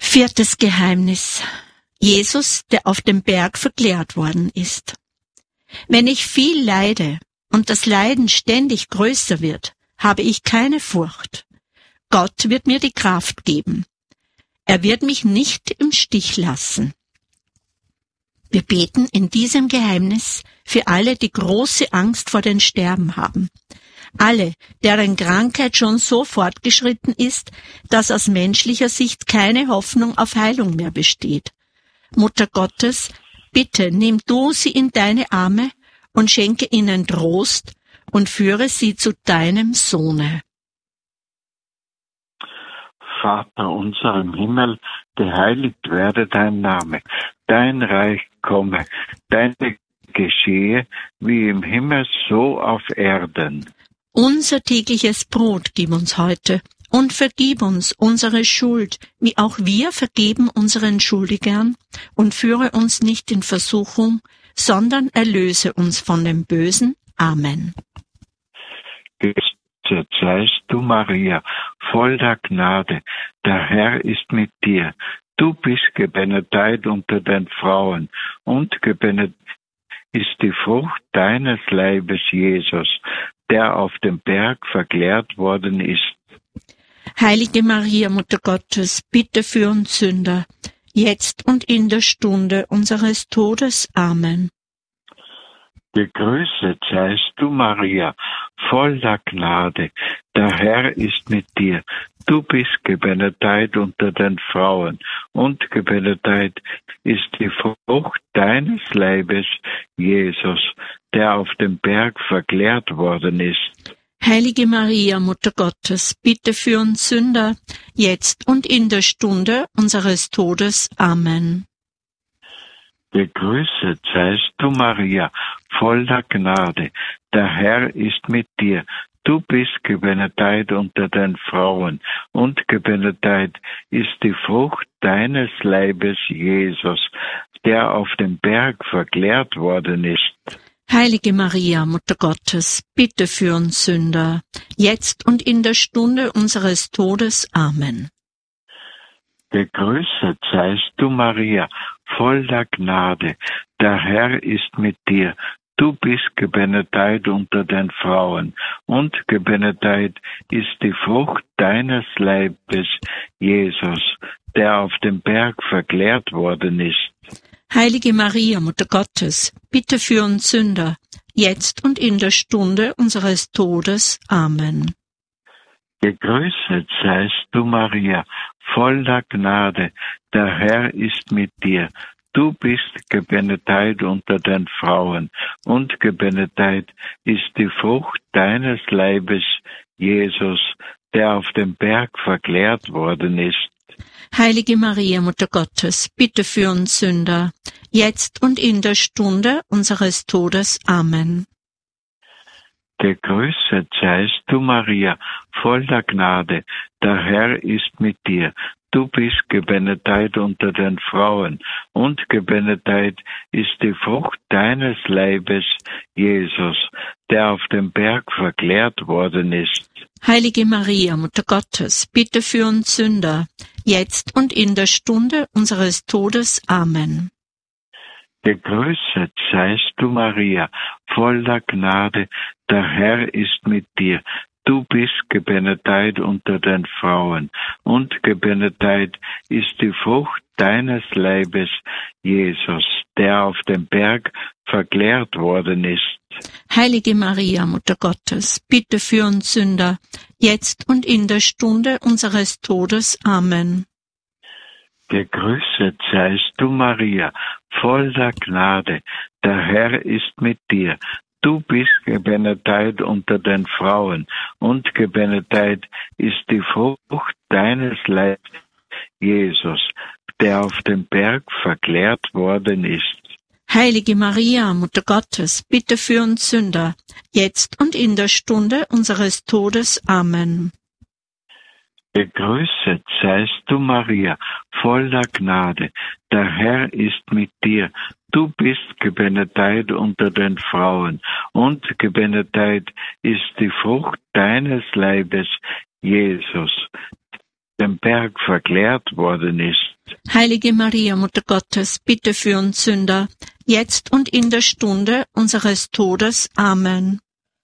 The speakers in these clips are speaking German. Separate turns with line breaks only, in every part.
Viertes Geheimnis. Jesus, der auf dem Berg verklärt worden ist. Wenn ich viel leide und das Leiden ständig größer wird, habe ich keine Furcht. Gott wird mir die Kraft geben. Er wird mich nicht im Stich lassen. Wir beten in diesem Geheimnis für alle, die große Angst vor dem Sterben haben. Alle, deren Krankheit schon so fortgeschritten ist, dass aus menschlicher Sicht keine Hoffnung auf Heilung mehr besteht. Mutter Gottes, bitte nimm du sie in deine Arme und schenke ihnen Trost und führe sie zu deinem Sohne.
Vater unser im Himmel, geheiligt werde dein Name, dein Reich komme, dein Wille geschehe, wie im Himmel so auf Erden.
Unser tägliches Brot gib uns heute und vergib uns unsere Schuld, wie auch wir vergeben unseren Schuldigern, und führe uns nicht in Versuchung, sondern erlöse uns von dem Bösen. Amen.
Gegrüßet seist du, Maria, voll der Gnade, der Herr ist mit dir. Du bist gebenedeit unter den Frauen, und gebenedeit ist die Frucht deines Leibes, Jesus, der auf dem Berg verklärt worden ist.
Heilige Maria, Mutter Gottes, bitte für uns Sünder, jetzt und in der Stunde unseres Todes. Amen.
Gegrüßet seist du, Maria, voll der Gnade, der Herr ist mit dir. Du bist gebenedeit unter den Frauen, und gebenedeit ist die Frucht deines Leibes, Jesus, der auf dem Berg verklärt worden ist.
Heilige Maria, Mutter Gottes, bitte für uns Sünder, jetzt und in der Stunde unseres Todes. Amen.
Gegrüßet seist du, Maria, voll der Gnade, der Herr ist mit dir. Du bist gebenedeit unter den Frauen, und gebenedeit ist die Frucht deines Leibes, Jesus, der auf dem Berg verklärt worden ist.
Heilige Maria, Mutter Gottes, bitte für uns Sünder, jetzt und in der Stunde unseres Todes. Amen.
Gegrüßet seist du, Maria, voll der Gnade, der Herr ist mit dir. Du bist gebenedeit unter den Frauen, und gebenedeit ist die Frucht deines Leibes, Jesus, der auf dem Berg verklärt worden ist.
Heilige Maria, Mutter Gottes, bitte für uns Sünder, jetzt und in der Stunde unseres Todes. Amen.
Gegrüßet seist du, Maria, voll der Gnade, der Herr ist mit dir. Du bist gebenedeit unter den Frauen, und gebenedeit ist die Frucht deines Leibes, Jesus, der auf dem Berg verklärt worden ist.
Heilige Maria, Mutter Gottes, bitte für uns Sünder, jetzt und in der Stunde unseres Todes. Amen.
Gegrüßet seist du, Maria, voll der Gnade, der Herr ist mit dir. Du bist gebenedeit unter den Frauen, und gebenedeit ist die Frucht deines Leibes, Jesus, der auf dem Berg verklärt worden ist.
Heilige Maria, Mutter Gottes, bitte für uns Sünder, jetzt und in der Stunde unseres Todes. Amen.
Gegrüßet seist du, Maria, voll der Gnade, der Herr ist mit dir. Du bist gebenedeit unter den Frauen, und gebenedeit ist die Frucht deines Leibes, Jesus, der auf dem Berg verklärt worden ist.
Heilige Maria, Mutter Gottes, bitte für uns Sünder, jetzt und in der Stunde unseres Todes. Amen.
Gegrüßet seist du, Maria, voll der Gnade, der Herr ist mit dir. Du bist gebenedeit unter den Frauen, und gebenedeit ist die Frucht deines Leibes, Jesus, der auf dem Berg verklärt worden ist.
Heilige Maria, Mutter Gottes, bitte für uns Sünder, jetzt und in der Stunde unseres Todes. Amen.
Gegrüßet seist du, Maria, voll der Gnade, der Herr ist mit dir. Du bist gebenedeit unter den Frauen, und gebenedeit ist die Frucht deines Leibes, Jesus, dem Berg verklärt worden ist.
Heilige Maria, Mutter Gottes, bitte für uns Sünder, jetzt und in der Stunde unseres Todes. Amen.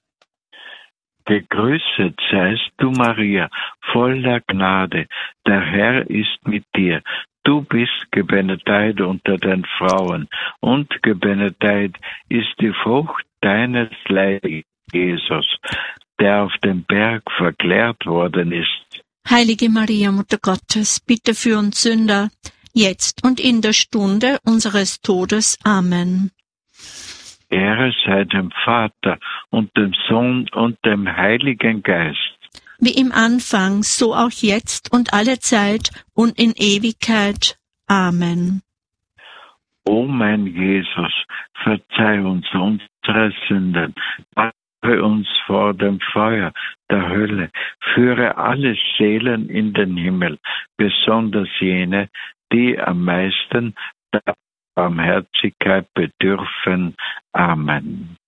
Gegrüßet seist du, Maria, voller Gnade. Der Herr ist mit dir. Du bist gebenedeit unter den Frauen, und gebenedeit ist die Frucht deines Leibes, Jesus, der auf dem Berg verklärt worden ist.
Heilige Maria, Mutter Gottes, bitte für uns Sünder, jetzt und in der Stunde unseres Todes. Amen.
Ehre sei dem Vater und dem Sohn und dem Heiligen Geist.
Wie im Anfang, so auch jetzt und alle Zeit und in Ewigkeit. Amen.
O mein Jesus, verzeih uns unsere Sünden, bewahre uns vor dem Feuer der Hölle, führe alle Seelen in den Himmel, besonders jene, die am meisten der Barmherzigkeit bedürfen. Amen.